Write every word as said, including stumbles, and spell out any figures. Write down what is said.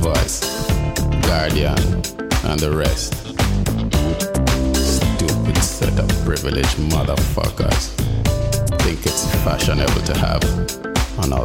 Voice, Guardian, and the rest. Stupid set of privileged motherfuckers think it's fashionable to have an